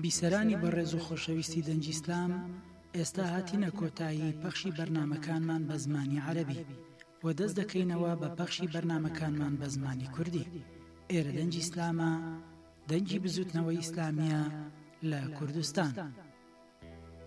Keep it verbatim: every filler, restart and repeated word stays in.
بیسەرانی بەڕێز و خۆشەویستی دەنگی ئیسلام، ئێستا هاتینە کۆتایی پەخشی بەرنامەکانمان بە زمانی عەرەبی و دەست دەکەینەوە بە پەخشی بەرنامەکانمان بە زمانی کوردی. ئێرە دەنگی ئیسلامە، دەنگی بزوتنەوەی ئیسلامیە لە کوردستان.